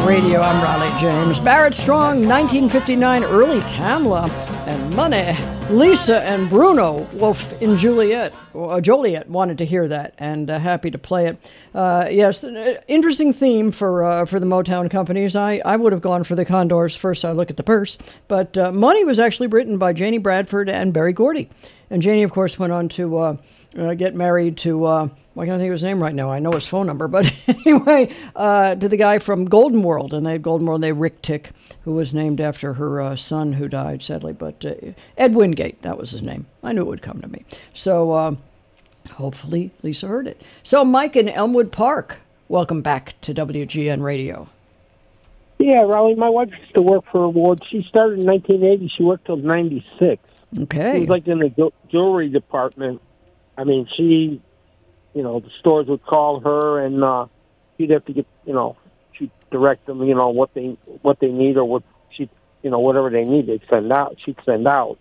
Radio. I'm Riley James. Barrett Strong, 1959, early Tamla, and Money. Lisa and Bruno Wolf in Joliet wanted to hear that, and happy to play it. Yes, interesting theme for the Motown companies. I would have gone for the Condors. First, I look at the purse, but Money was actually written by Janie Bradford and Berry Gordy, and Janie, of course, went on to get married to. I can't think of his name right now. I know his phone number, but anyway, to the guy from Golden World, and they had Golden World. They had Rick Tick, who was named after her son, who died sadly. But Ed Wingate, that was his name. I knew it would come to me. So hopefully Lisa heard it. So Mike in Elmwood Park, welcome back to WGN Radio. Yeah, Raleigh. My wife used to work for Award. She started in 1980. She worked till 96. Okay. She was like in the jewelry department. I mean, she. The stores would call her, and she'd have to get, she'd direct them, what they need or what she, whatever they need, they'd send out. She'd send out,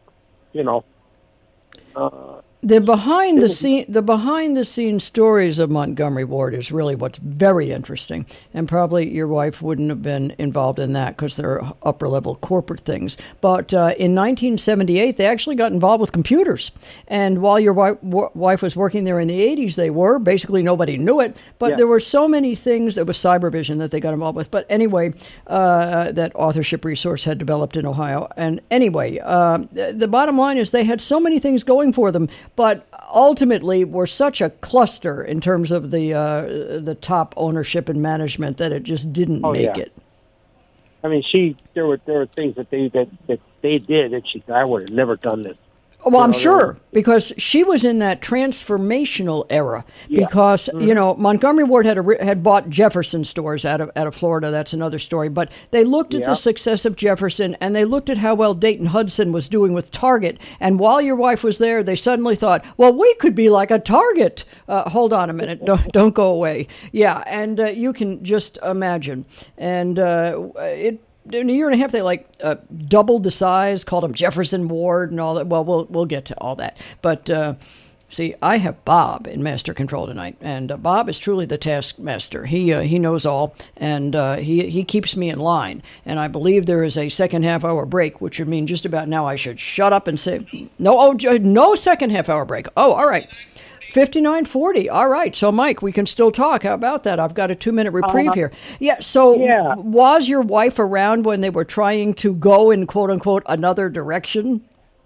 The behind the scenes stories of Montgomery Ward is really what's very interesting, and probably your wife wouldn't have been involved in that because they're upper level corporate things. But in 1978, they actually got involved with computers, and while your wife was working there in the 80s, they were basically nobody knew it, but there were so many things. There was Cybervision that they got involved with, but anyway, that authorship resource had developed in Ohio, and anyway, the bottom line is they had so many things going for them. But ultimately, we're such a cluster in terms of the top ownership and management that it just didn't make it. I mean, there were things that they did that I would have never done this. Well, I'm sure, because she was in that transformational era. Yeah. Because Montgomery Ward had bought Jefferson stores out of Florida. That's another story. But they looked at the success of Jefferson, and they looked at how well Dayton Hudson was doing with Target. And while your wife was there, they suddenly thought, well, we could be like a Target. Hold on a minute, don't go away. Yeah, and you can just imagine, and in a year and a half, they doubled the size, called them Jefferson Ward and all that. Well, we'll get to all that. But see, I have Bob in Master Control tonight, and Bob is truly the taskmaster. He knows all, and he keeps me in line. And I believe there is a second half-hour break, which would mean just about now I should shut up and say no second half-hour break. Oh, all right. 59:40. All right. So, Mike, we can still talk. How about that? I've got a 2-minute reprieve here. Yeah. So, was your wife around when they were trying to go in "quote unquote" another direction?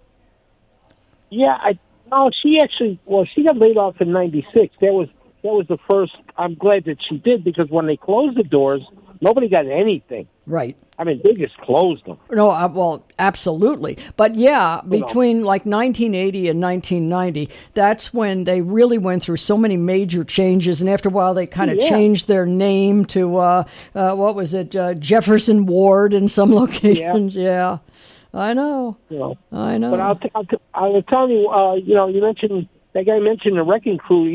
Yeah. She got laid off in '96. That was the first. I'm glad that she did, because when they closed the doors, nobody got anything. Right. I mean, they just closed them. No, well, absolutely. But between 1980 and 1990, that's when they really went through so many major changes. And after a while, they kind of changed their name to, what was it, Jefferson Ward in some locations. Yeah. I know. I know. But I was telling you, you mentioned, that guy mentioned the Wrecking Crew,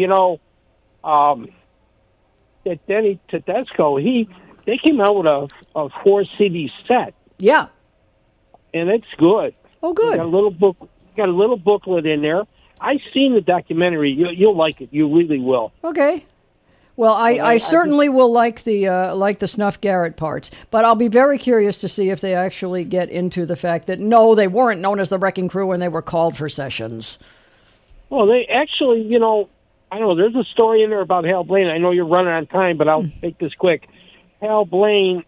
that Denny Tedesco, they came out with a 4-CD set. Yeah. And it's good. Oh, good. Got a little booklet in there. I've seen the documentary. You'll like it. You really will. Okay. Well, I certainly will like the Snuff Garrett parts, but I'll be very curious to see if they actually get into the fact that no, they weren't known as the Wrecking Crew when they were called for sessions. Well, they actually, I don't know. There's a story in there about Hal Blaine. I know you're running on time, but I'll make this quick. Hal Blaine,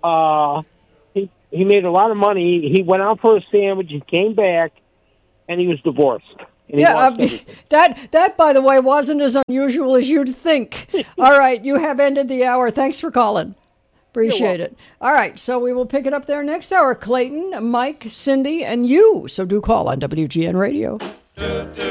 he made a lot of money. He went out for a sandwich. He came back, and he was divorced. That, by the way, wasn't as unusual as you'd think. All right, you have ended the hour. Thanks for calling. Appreciate it. All right, so we will pick it up there next hour. Clayton, Mike, Cindy, and you. So do call on WGN Radio.